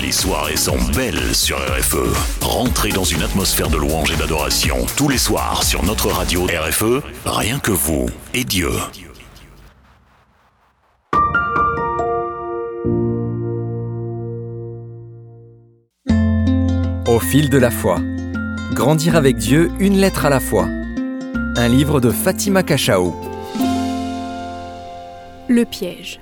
Les soirées sont belles sur RFE. Rentrez dans une atmosphère de louange et d'adoration. Tous les soirs sur notre radio RFE, rien que vous et Dieu. Au fil de la foi. Grandir avec Dieu, une lettre à la fois. Un livre de Fatima Cachao. Le piège.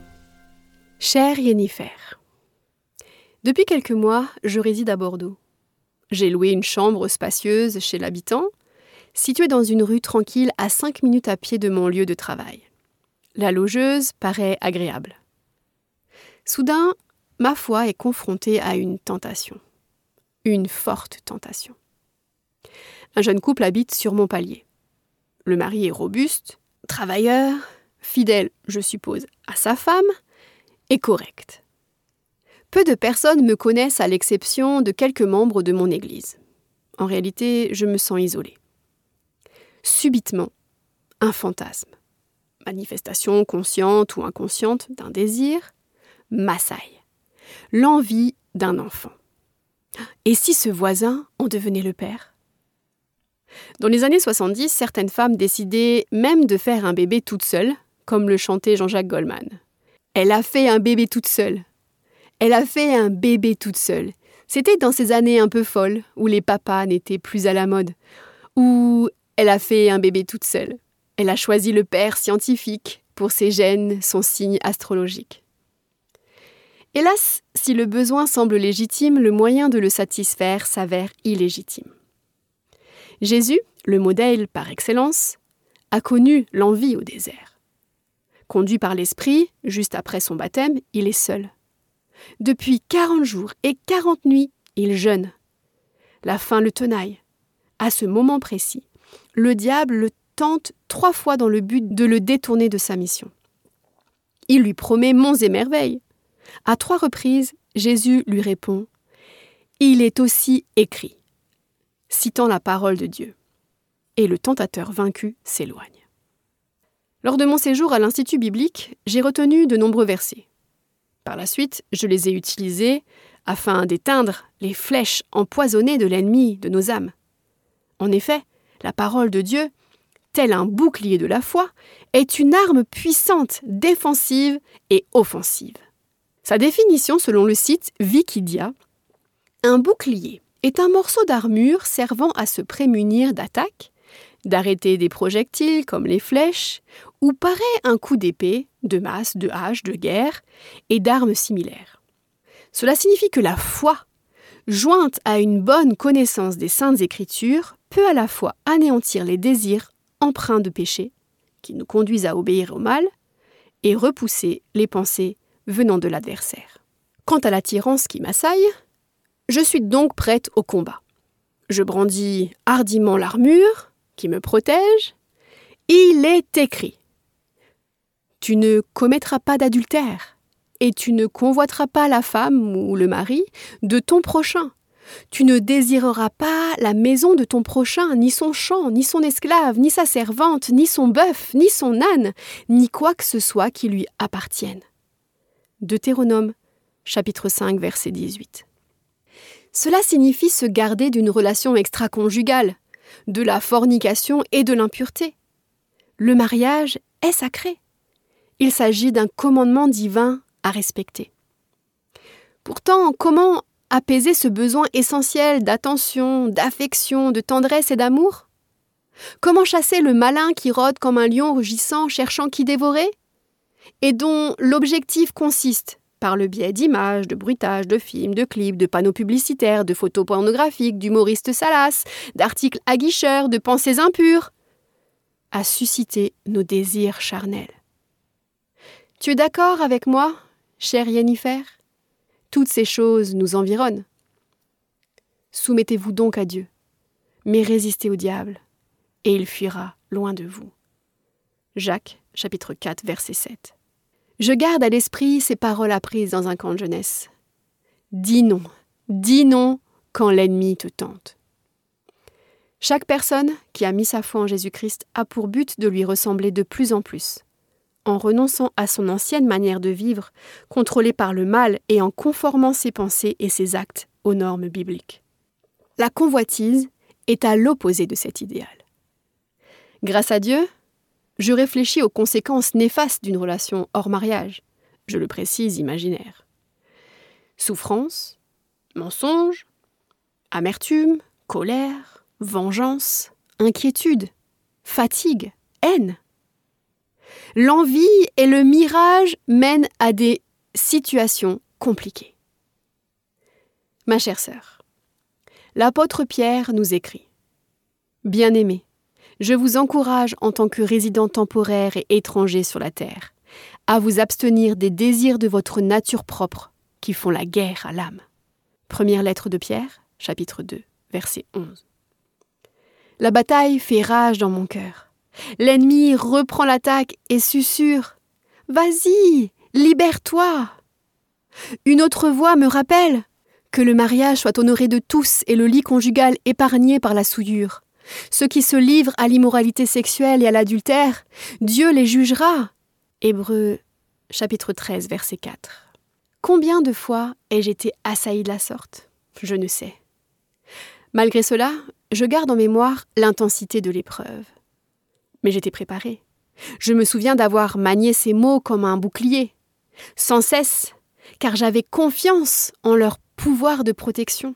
Chère Yennifer, depuis quelques mois, je réside à Bordeaux. J'ai loué une chambre spacieuse chez l'habitant, située dans une rue tranquille à 5 minutes à pied de mon lieu de travail. La logeuse paraît agréable. Soudain, ma foi est confrontée à une tentation. Une forte tentation. Un jeune couple habite sur mon palier. Le mari est robuste, travailleur, fidèle, je suppose, à sa femme, et correct. Peu de personnes me connaissent à l'exception de quelques membres de mon église. En réalité, je me sens isolée. Subitement, un fantasme, manifestation consciente ou inconsciente d'un désir, m'assaille. L'envie d'un enfant. Et si ce voisin en devenait le père ? Dans les années 70, certaines femmes décidaient même de faire un bébé toute seule, comme le chantait Jean-Jacques Goldman. Elle a fait un bébé toute seule. Elle a fait un bébé toute seule. C'était dans ces années un peu folles, où les papas n'étaient plus à la mode. Où elle a fait un bébé toute seule. Elle a choisi le père scientifique pour ses gènes, son signe astrologique. Hélas, si le besoin semble légitime, le moyen de le satisfaire s'avère illégitime. Jésus, le modèle par excellence, a connu l'envie au désert. Conduit par l'Esprit, juste après son baptême, il est seul. Depuis 40 jours et 40 nuits, il jeûne. La faim le tenaille. À ce moment précis, le diable le tente 3 fois dans le but de le détourner de sa mission. Il lui promet monts et merveilles. À 3 reprises, Jésus lui répond « Il est aussi écrit », citant la parole de Dieu. Et le tentateur vaincu s'éloigne. Lors de mon séjour à l'Institut biblique, j'ai retenu de nombreux versets. Par la suite, je les ai utilisés afin d'éteindre les flèches empoisonnées de l'ennemi de nos âmes. En effet, la parole de Dieu, tel un bouclier de la foi, est une arme puissante, défensive et offensive. Sa définition, selon le site Wikidia, un bouclier est un morceau d'armure servant à se prémunir d'attaques, d'arrêter des projectiles comme les flèches, ou parer un coup d'épée, de masse, de hache, de guerre et d'armes similaires. Cela signifie que la foi, jointe à une bonne connaissance des Saintes Écritures, peut à la fois anéantir les désirs empreints de péché, qui nous conduisent à obéir au mal, et repousser les pensées venant de l'adversaire. Quant à l'attirance qui m'assaille, je suis donc prête au combat. Je brandis hardiment l'armure qui me protège. Il est écrit : tu ne commettras pas d'adultère, et tu ne convoiteras pas la femme ou le mari de ton prochain. Tu ne désireras pas la maison de ton prochain, ni son champ, ni son esclave, ni sa servante, ni son bœuf, ni son âne, ni quoi que ce soit qui lui appartienne. Deutéronome, chapitre 5, verset 18. Cela signifie se garder d'une relation extra-conjugale, de la fornication et de l'impureté. Le mariage est sacré. Il s'agit d'un commandement divin à respecter. Pourtant, comment apaiser ce besoin essentiel d'attention, d'affection, de tendresse et d'amour ? Comment chasser le malin qui rôde comme un lion rugissant, cherchant qui dévorer ? Et dont l'objectif consiste, par le biais d'images, de bruitages, de films, de clips, de panneaux publicitaires, de photos pornographiques, d'humoristes salaces, d'articles aguicheurs, de pensées impures, à susciter nos désirs charnels. Tu es d'accord avec moi, chère Yennifer ? Toutes ces choses nous environnent. Soumettez-vous donc à Dieu, mais résistez au diable, et il fuira loin de vous. Jacques, chapitre 4, verset 7. Je garde à l'esprit ces paroles apprises dans un camp de jeunesse. Dis non quand l'ennemi te tente. Chaque personne qui a mis sa foi en Jésus-Christ a pour but de lui ressembler de plus en plus, en renonçant à son ancienne manière de vivre, contrôlée par le mal et en conformant ses pensées et ses actes aux normes bibliques. La convoitise est à l'opposé de cet idéal. Grâce à Dieu, je réfléchis aux conséquences néfastes d'une relation hors mariage, je le précise, imaginaire. Souffrance, mensonge, amertume, colère, vengeance, inquiétude, fatigue, haine. L'envie et le mirage mènent à des situations compliquées. Ma chère sœur, l'apôtre Pierre nous écrit « Bien-aimés, je vous encourage en tant que résidents temporaires et étrangers sur la terre, à vous abstenir des désirs de votre nature propre qui font la guerre à l'âme. » Première lettre de Pierre, chapitre 2, verset 11. La bataille fait rage dans mon cœur. L'ennemi reprend l'attaque et susurre « Vas-y, libère-toi !» Une autre voix me rappelle que le mariage soit honoré de tous et le lit conjugal épargné par la souillure. Ceux qui se livrent à l'immoralité sexuelle et à l'adultère, Dieu les jugera. Hébreux, chapitre 13, verset 4. Combien de fois ai-je été assailli de la sorte ? Je ne sais. Malgré cela, je garde en mémoire l'intensité de l'épreuve. Mais j'étais préparée. Je me souviens d'avoir manié ces mots comme un bouclier, sans cesse, car j'avais confiance en leur pouvoir de protection.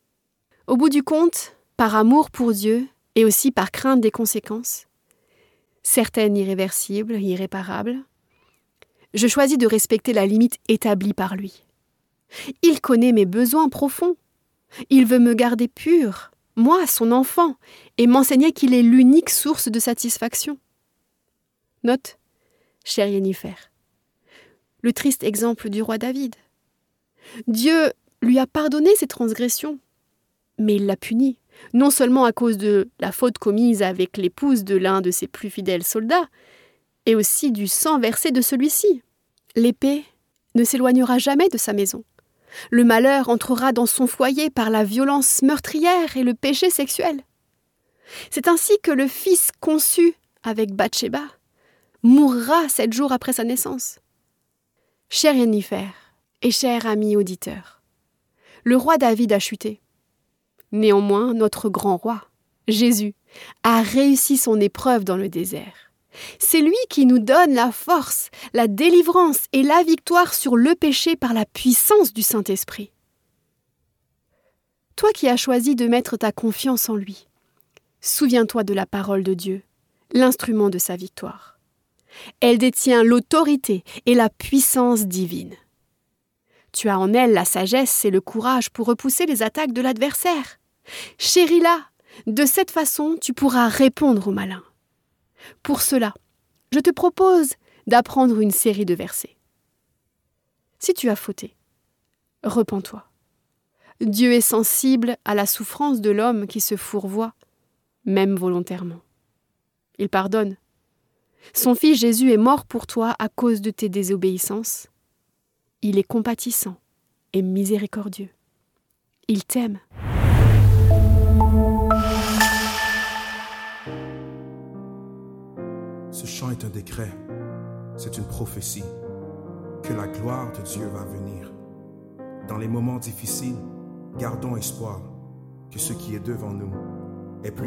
Au bout du compte, par amour pour Dieu et aussi par crainte des conséquences, certaines irréversibles, irréparables, je choisis de respecter la limite établie par lui. Il connaît mes besoins profonds. Il veut me garder pure, moi, son enfant, et m'enseigner qu'il est l'unique source de satisfaction. Note, chère Yennefer, le triste exemple du roi David. Dieu lui a pardonné ses transgressions, mais il l'a puni, non seulement à cause de la faute commise avec l'épouse de l'un de ses plus fidèles soldats, et aussi du sang versé de celui-ci. L'épée ne s'éloignera jamais de sa maison. Le malheur entrera dans son foyer par la violence meurtrière et le péché sexuel. C'est ainsi que le fils conçu avec Bathsheba mourra 7 jours après sa naissance. Chère Yennefer et cher ami auditeur, le roi David a chuté. Néanmoins, notre grand roi, Jésus, a réussi son épreuve dans le désert. C'est lui qui nous donne la force, la délivrance et la victoire sur le péché par la puissance du Saint-Esprit. Toi qui as choisi de mettre ta confiance en lui, souviens-toi de la parole de Dieu, l'instrument de sa victoire. Elle détient l'autorité et la puissance divine. Tu as en elle la sagesse et le courage pour repousser les attaques de l'adversaire. Chéris-la, de cette façon tu pourras répondre au malin. Pour cela, je te propose d'apprendre une série de versets. Si tu as fauté, repens-toi. Dieu est sensible à la souffrance de l'homme qui se fourvoie, même volontairement. Il pardonne. Son Fils Jésus est mort pour toi à cause de tes désobéissances. Il est compatissant et miséricordieux. Il t'aime. Ce chant est un décret, c'est une prophétie, que la gloire de Dieu va venir. Dans les moments difficiles, gardons espoir que ce qui est devant nous est plus